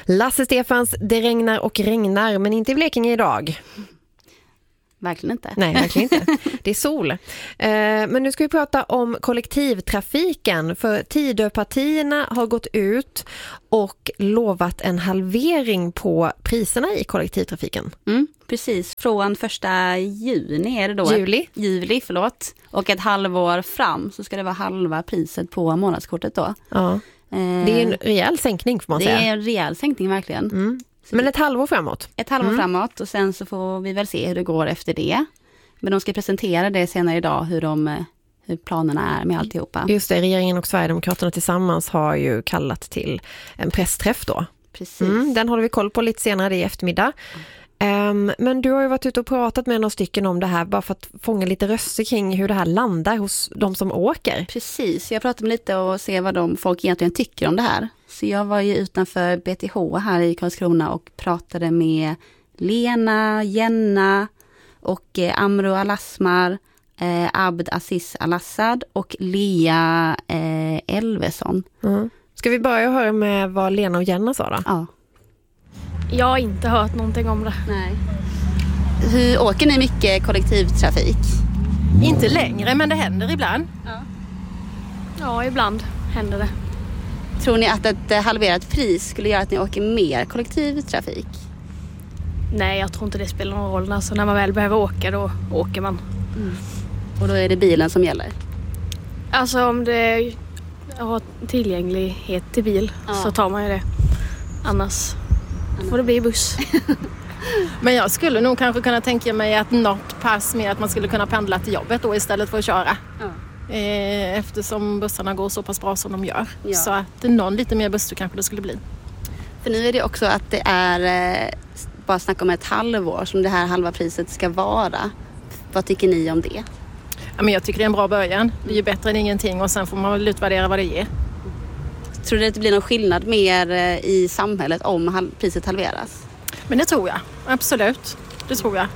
Lasse Stefans, det regnar och regnar, men inte i Blekinge idag. Verkligen inte. Nej, verkligen inte. Det är sol. Men nu ska vi prata om kollektivtrafiken. För Tidöpartierna har gått ut och lovat en halvering på priserna i kollektivtrafiken. Precis, från 1 juni är det då. Juli, förlåt. Och ett halvår fram så ska det vara halva priset på månadskortet då. Ja. Det är en rejäl sänkning får man säga. Det är en rejäl sänkning verkligen. Men ett halvår framåt? Ett halvår framåt och sen så får vi väl se hur det går efter det. Men de ska presentera det senare idag hur planerna är med alltihopa. Just det, regeringen och Sverigedemokraterna tillsammans har ju kallat till en pressträff då. Precis. Den håller vi koll på lite senare i eftermiddag. Men du har ju varit ute och pratat med några stycken om det här bara för att fånga lite röster kring hur det här landar hos de som åker. Precis, jag pratade med lite och se vad folk egentligen tycker om det här. Så jag var ju utanför BTH här i Karlskrona och pratade med Lena, Jenna och Amro Alasmar, Abd Aziz Al-Assad och Lea Elvesson. Ska vi börja höra med vad Lena och Jenna sa då? Ja. Jag har inte hört någonting om det. Nej. Hur åker ni mycket kollektivtrafik? Inte längre, men det händer ibland. Ja, ibland händer det. Tror ni att ett halverat pris skulle göra att ni åker mer kollektivtrafik? Nej, jag tror inte det spelar någon roll. Alltså, när man väl behöver åka, då åker man. Och då är det bilen som gäller? Alltså om det har tillgänglighet till bil så tar man ju det. Annars får det bli buss. Men jag skulle nog kanske kunna tänka mig att något pass med att man skulle kunna pendla till jobbet då istället för att köra. Eftersom bussarna går så pass bra som de gör. Ja. Så att någon lite mer busstur kanske det skulle bli. För nu är det också att det är bara snack om ett halvår som det här halva priset ska vara. Vad tycker ni om det? Ja, men jag tycker det är en bra början. Det är ju bättre än ingenting och sen får man väl utvärdera vad det ger. Tror du att det blir någon skillnad mer i samhället om priset halveras? Men det tror jag, absolut. Det tror jag.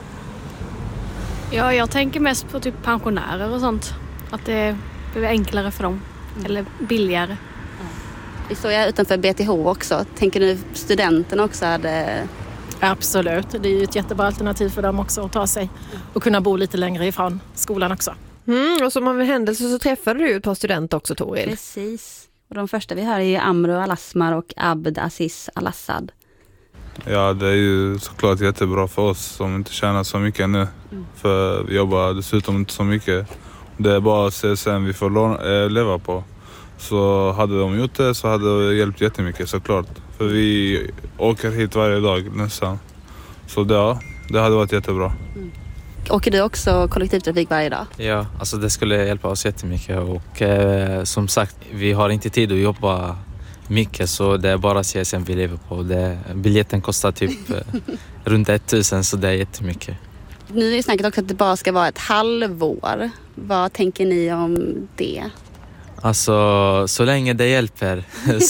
Ja, jag tänker mest på typ pensionärer och sånt. Att det blir enklare för dem. Eller billigare. Vi står ju utanför BTH också. Tänker du studenterna också hade... Absolut, det är ju ett jättebra alternativ för dem också att ta sig och kunna bo lite längre ifrån skolan också. Och som av en händelse så träffade du ett par studenter också, Toril. Precis. Och de första vi hör är Amro Alasmar och Abd Aziz Al-Assad. Ja, det är ju såklart jättebra för oss som inte tjänar så mycket nu. För vi jobbar dessutom inte så mycket. Det är bara CSN vi får leva på. Så hade de gjort det så hade det hjälpt jättemycket såklart. För vi åker hit varje dag nästan. Så det hade varit jättebra. Åker du också kollektivtrafik varje dag? Ja, alltså det skulle hjälpa oss jättemycket. Och som sagt, vi har inte tid att jobba mycket så det är bara CSN vi lever på. Biljetten kostar typ runt 1000 så det är jättemycket. Nu är det snacket också att det bara ska vara ett halvår. Vad tänker ni om det? Alltså, så länge det hjälper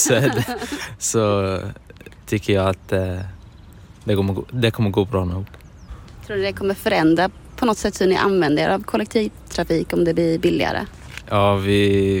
så tycker jag att det kommer gå bra nog. Tror du det kommer förändra på något sätt hur ni använder er av kollektivtrafik om det blir billigare? Ja, vi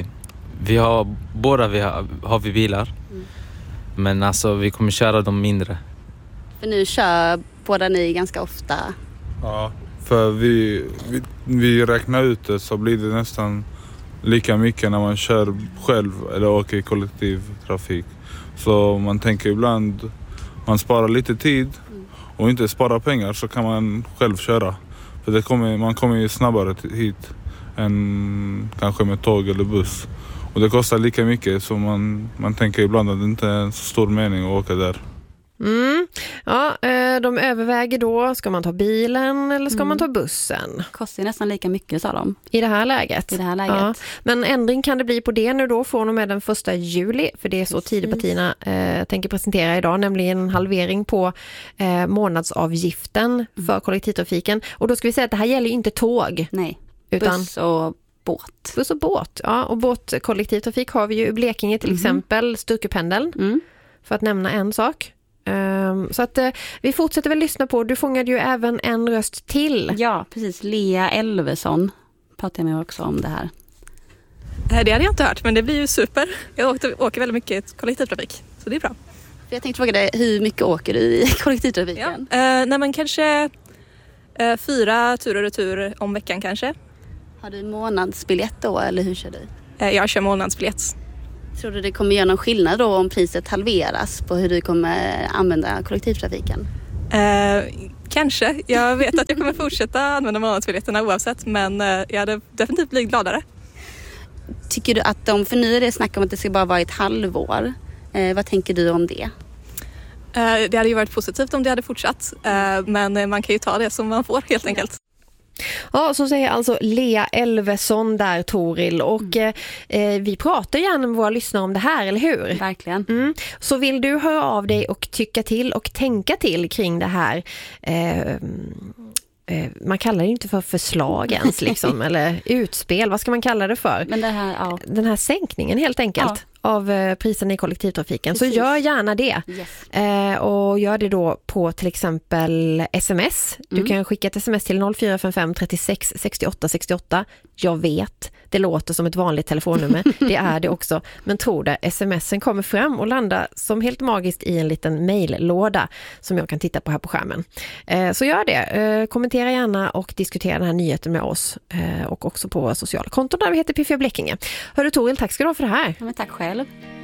har bilar. Men alltså vi kommer köra dem mindre. För nu kör båda ni ganska ofta. Ja, för vi räknar ut det så blir det nästan lika mycket när man kör själv eller åker i kollektivtrafik. Så man tänker ibland man sparar lite tid och inte sparar pengar så kan man själv köra. För man kommer ju snabbare hit än kanske med tåg eller buss. Och det kostar lika mycket så man tänker ibland att det inte är en så stor mening att åka där. Ja, de överväger då, ska man ta bilen eller ska man ta bussen? Det kostar nästan lika mycket, sa de. I det här läget. Ja. Men ändring kan det bli på det nu då från och med den 1 juli. För det är så Tidöpartierna tänker presentera idag. Nämligen en halvering på månadsavgiften för kollektivtrafiken. Och då ska vi säga att det här gäller ju inte tåg. Nej, utan buss och båt. Buss och båt, ja. Och båtkollektivtrafik har vi ju i Blekinge till exempel. Sturkependeln, för att nämna en sak. Så att vi fortsätter väl lyssna på. Du fångade ju även en röst till. Ja, precis. Lea Elvesson pratade jag med också om det här. Det hade jag inte hört, men det blir ju super. Jag åker väldigt mycket kollektivtrafik, så det är bra. För jag tänkte fråga dig, hur mycket åker du i kollektivtrafiken? Nej, men kanske 4 tur och retur om veckan kanske. Har du månadsbiljett då eller hur kör du? Jag kör månadsbiljett. Tror du det kommer göra någon skillnad då om priset halveras på hur du kommer använda kollektivtrafiken? Kanske. Jag vet att jag kommer fortsätta använda månadsbiljetterna oavsett, men jag hade definitivt blivit gladare. Tycker du att för nu är det snack om att det ska bara vara ett halvår. Vad tänker du om det? Det hade ju varit positivt om det hade fortsatt, men man kan ju ta det som man får helt enkelt. Ja, så säger alltså Lea Elvesson där, Toril. Och vi pratar gärna med våra lyssnare om det här, eller hur? Verkligen. Så vill du höra av dig och tycka till och tänka till kring det här, man kallar det inte för förslag ens liksom, eller utspel, vad ska man kalla det för? Men det här, ja. Den här sänkningen helt enkelt av priserna i kollektivtrafiken. Precis. Så gör gärna det. Yes. Och gör det då på till exempel sms. Du kan skicka ett sms till 0455 36 68 68. Jag vet, det låter som ett vanligt telefonnummer. Det är det också. Men tro det, smsen kommer fram och landar som helt magiskt i en liten mejllåda som jag kan titta på här på skärmen. Så gör det. Kommentera gärna och diskutera den här nyheten med oss. Och också på våra sociala konton där vi heter Piffiga Blekinge. Hörru Toril, tack ska du ha för det här. Ja, men tack själv.